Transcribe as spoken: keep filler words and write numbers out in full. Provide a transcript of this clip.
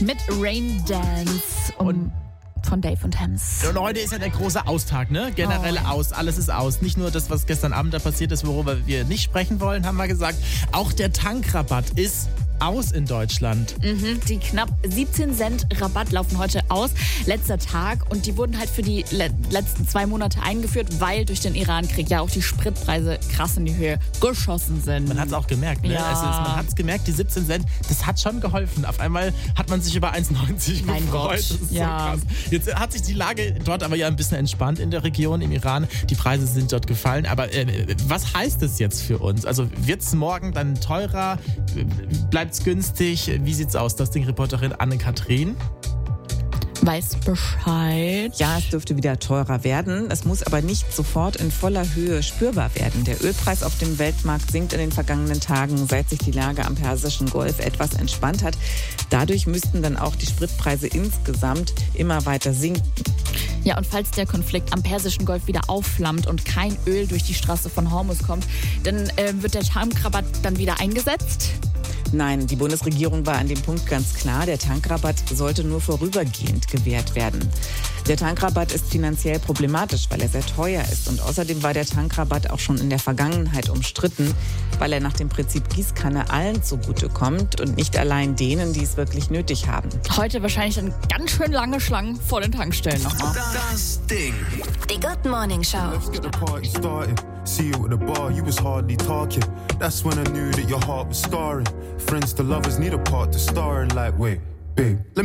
mit Rain Dance um, Und von Dave und Hems. Und heute ist ja der große Austag, ne? Generell Oh. aus. Alles ist aus. Nicht nur das, was gestern Abend da passiert ist, worüber wir nicht sprechen wollen, haben wir gesagt. Auch der Tankrabatt ist aus in Deutschland. Mhm, die knapp siebzehn Cent Rabatt laufen heute aus. Letzter Tag. Und die wurden halt für die le- letzten zwei Monate eingeführt, weil durch den Irankrieg ja auch die Spritpreise krass in die Höhe geschossen sind. Man hat es auch gemerkt, ne? Ja. Also es, man hat es gemerkt, die siebzehn Cent, das hat schon geholfen. Auf einmal hat man sich über eins neunzig Mein gefreut. Gott, Das ist ja. so krass. Jetzt hat sich die Lage dort aber ja ein bisschen entspannt in der Region, im Iran. Die Preise sind dort gefallen. Aber äh, was heißt das jetzt für uns? Also wird es morgen dann teurer? Bleibt es günstig? Wie sieht's aus? Das Ding-Reporterin Anne-Kathrin. Weiß Bescheid. Ja, es dürfte wieder teurer werden. Es muss aber nicht sofort in voller Höhe spürbar werden. Der Ölpreis auf dem Weltmarkt sinkt in den vergangenen Tagen, seit sich die Lage am Persischen Golf etwas entspannt hat. Dadurch müssten dann auch die Spritpreise insgesamt immer weiter sinken. Ja, und falls der Konflikt am Persischen Golf wieder aufflammt und kein Öl durch die Straße von Hormuz kommt, dann äh, wird der Tankrabatt dann wieder eingesetzt? Nein, die Bundesregierung war an dem Punkt ganz klar, der Tankrabatt sollte nur vorübergehend gewährt werden. Der Tankrabatt ist finanziell problematisch, weil er sehr teuer ist. Und außerdem war der Tankrabatt auch schon in der Vergangenheit umstritten, weil er nach dem Prinzip Gießkanne allen zugutekommt und nicht allein denen, die es wirklich nötig haben. Heute wahrscheinlich dann ganz schön lange Schlangen vor den Tankstellen nochmal. Das Ding. Die Good Morning Show. Let's get the party started. See you at the bar, you was hardly talking. That's when I knew that your heart was scarring. Friends to lovers need a part to star in, like, wait, babe. Let